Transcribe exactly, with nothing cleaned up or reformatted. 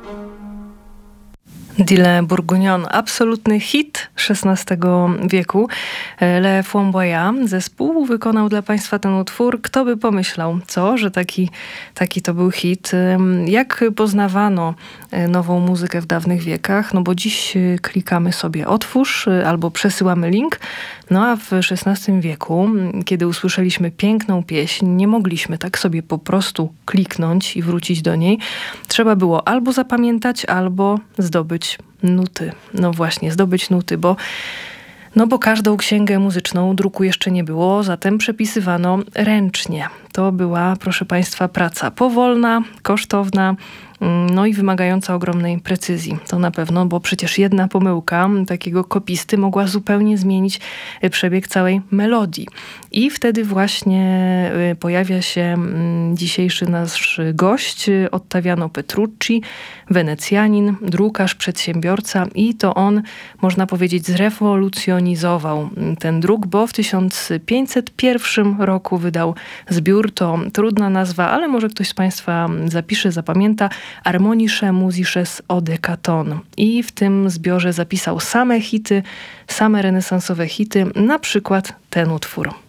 Dile Bourguignon, absolutny hit szesnastego wieku. Le Flamboyant, zespół, wykonał dla Państwa ten utwór. Kto by pomyślał, co, że taki, taki to był hit. Jak poznawano nową muzykę w dawnych wiekach? No bo dziś klikamy sobie otwórz albo przesyłamy link. No a w szesnastym wieku, kiedy usłyszeliśmy piękną pieśń, nie mogliśmy tak sobie po prostu kliknąć i wrócić do niej. Trzeba było albo zapamiętać, albo zdobyć nuty. No właśnie, zdobyć nuty, bo no bo każdą księgę muzyczną druku jeszcze nie było, zatem przepisywano ręcznie. To była, proszę Państwa, praca powolna, kosztowna, no i wymagająca ogromnej precyzji. To na pewno, bo przecież jedna pomyłka takiego kopisty mogła zupełnie zmienić przebieg całej melodii. I wtedy właśnie pojawia się dzisiejszy nasz gość, Ottaviano Petrucci, Wenecjanin, drukarz, przedsiębiorca, i to on, można powiedzieć, zrewolucjonizował ten druk, bo w tysiąc pięćset pierwszym roku wydał zbiór, to trudna nazwa, ale może ktoś z Państwa zapisze, zapamięta, Harmonische Musisches Odekaton. I w tym zbiorze zapisał same hity, same renesansowe hity, na przykład ten utwór.